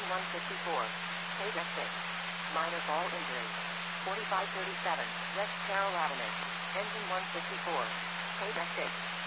Engine 154. Page 6. Minor ball injury. 4537. West Carroll Avenue. Engine 154. Page 6.